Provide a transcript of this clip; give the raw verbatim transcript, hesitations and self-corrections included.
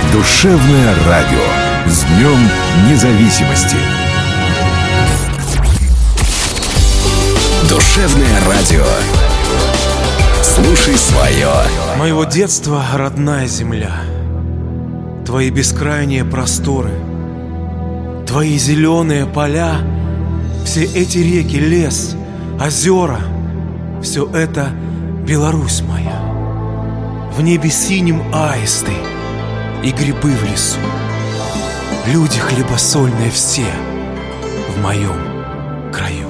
Душевное радио. С Днем Независимости. Душевное радио. Слушай свое. Моего детства родная земля, твои бескрайние просторы, твои зеленые поля, все эти реки, лес, озера, все это Беларусь моя. В небе синим аисты и грибы в лесу. Люди хлебосольные все в моем краю.